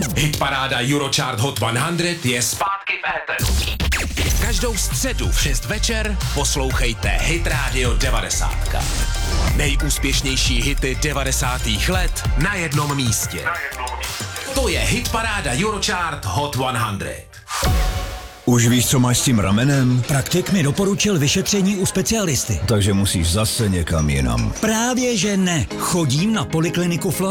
Hitparáda Eurochart Hot 100 je zpátky v éteru. Každou středu v 6 večer poslouchejte Hit Radio 90. Nejúspěšnější hity 90. let na jednom místě. To je Hitparáda Eurochart Hot 100. Už víš, co máš s tím ramenem? Praktik mi doporučil vyšetření u specialisty. Takže musíš zase někam jinam. Právě že ne. Chodím na polikliniku Flora.